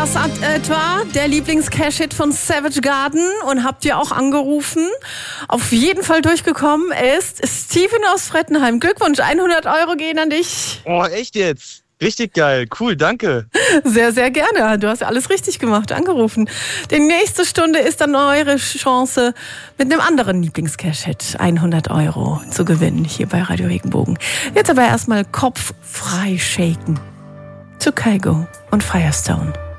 das etwa der Lieblings-Cash-Hit von Savage Garden und habt ihr auch angerufen? Auf jeden Fall durchgekommen ist Steven aus Frettenheim. Glückwunsch, 100 € gehen an dich. Oh, echt jetzt? Richtig geil, cool, danke. Sehr, sehr gerne. Du hast alles richtig gemacht, angerufen. Die nächste Stunde ist dann eure Chance, mit einem anderen Lieblings-Cash-Hit 100 € zu gewinnen, hier bei Radio Regenbogen. Jetzt aber erstmal Kopf frei shaken. Zu Kygo und Firestone.